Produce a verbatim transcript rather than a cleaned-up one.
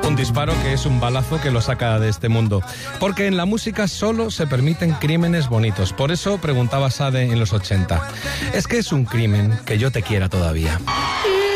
Un disparo que es un balazo que lo saca de este mundo. Porque en la música solo se permiten crímenes bonitos. Por eso preguntaba Sade en los ochenta. ¿Es que es un crimen que yo te quiera todavía?